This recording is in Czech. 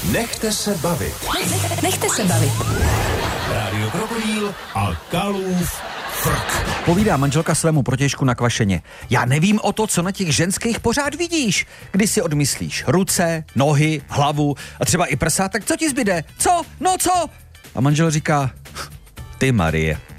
Nechte se bavit. Nechte se bavit. Rádio Krokodýl a Kalův frk. Povídá manželka svému protějšku na kvašeně. Já nevím o to, co na těch ženských pořád vidíš. Když si odmyslíš ruce, nohy, hlavu a třeba i prsa, tak co ti zbyde? Co? No co? A manžel říká, ty Marie,